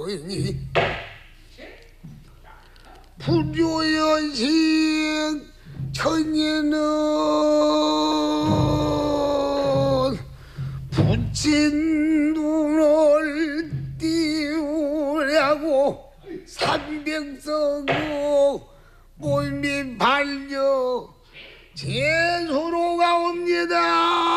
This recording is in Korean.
하오니 부조연신 천ye는 붙인 눈을 띄우려고 삼백성고 몰미 발려 제소로 가옵니다.